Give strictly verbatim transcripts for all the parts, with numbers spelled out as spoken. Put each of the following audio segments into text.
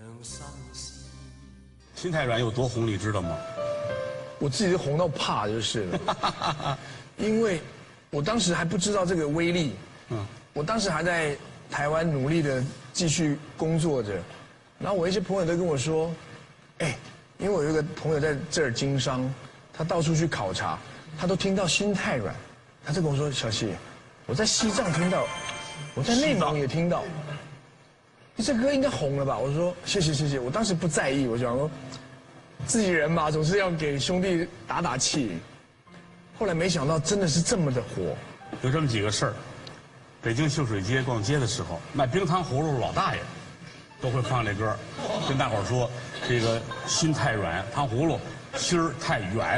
心太软有多红，你知道吗？ 我自己是红到怕就是了，因为我当时还不知道这个威力。嗯，我当时还在台湾努力的继续工作着，然后我一些朋友都跟我说，哎，因为我有一个朋友在这儿经商，他到处去考察，他都听到心太软，他就跟我说，小希，我在西藏听到，我在内蒙也听到，这歌应该红了吧？我说谢谢谢谢，我当时不在意，我想说自己人嘛，总是要给兄弟打打气。后来没想到真的是这么的火， 有这么几个事儿。北京秀水街逛街的时候，卖冰糖葫芦老大爷都会放这歌，跟大伙儿说这个心太软，糖葫芦心儿太远。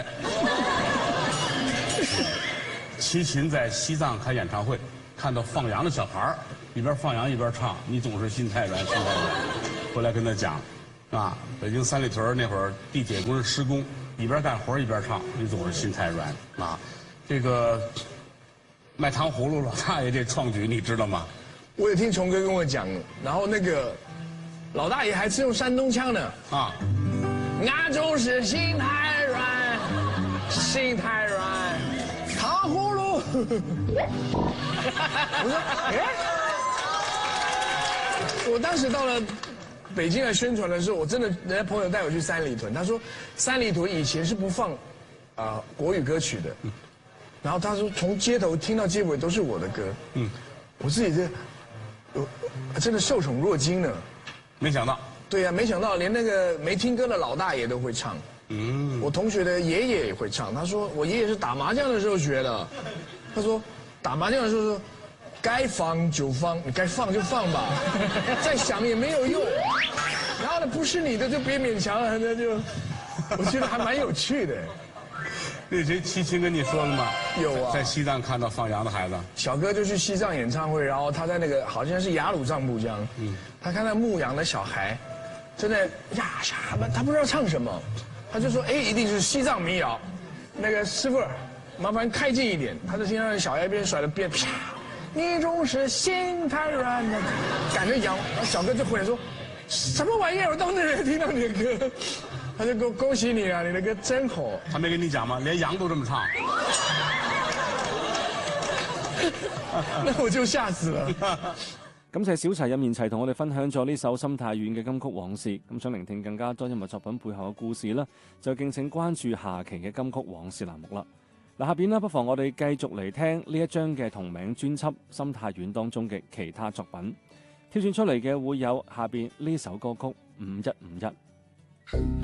齐秦在西藏开演唱会，看到放羊的小孩儿一边放羊一边唱，你总是心太软，心太软。后来跟他讲，啊，北京三里屯那会儿地铁工人施工，一边干活一边唱，你总是心太软啊。这个卖糖葫芦老大爷这创举你知道吗？ 我也听虫哥跟我讲，然后那个老大爷还是用山东腔呢啊，俺总是心太软，心太软，糖葫芦。我说，哎，我当时到了北京来宣传的时候，我真的人家朋友带我去三里屯，他说三里屯以前是不放啊、呃、国语歌曲的。嗯，然后他说，从街头听到街尾都是我的歌，嗯，我自己这，我真的受宠若惊呢。 没想到， 对呀、啊，没想到连那个没听歌的老大爷都会唱，嗯，我同学的爷爷也会唱。他说我爷爷是打麻将的时候学的，他说打麻将的时候说，该放就放，你该放就放吧，再想也没有用。然后呢，不是你的就别勉强了，那就，我觉得还蛮有趣的。 那谁齐秦跟你说了吗？ 有啊， 在西藏看到放羊的孩子， 小哥就去西藏演唱会，然后他在那个好像是雅鲁藏布江，嗯，他看到牧羊的小孩，正在呀啥他不知道唱什么，他就说哎一定是西藏民谣，那个师傅麻烦开近一点，他就听到那小孩一边甩着鞭啪，你总是心太软的，赶着羊，然后小哥就回来说，什么玩意儿，我都能听到你的歌。他就恭恭喜你啊，你的歌真好。 他没跟你讲吗？连羊都这么唱。 那我就嚇死了。 感謝小齊任賢齊同我哋分享咗呢首《心太軟》嘅金曲往事。咁想聆聽更加多音樂作品背後嘅故事啦，就敬請關注下期嘅金曲往事欄目啦。嗱，下邊呢，不妨我哋繼續嚟聽呢一張嘅同名專輯《心太軟》當中嘅其他作品。挑選出嚟嘅會有下邊呢首歌曲《五一五一》。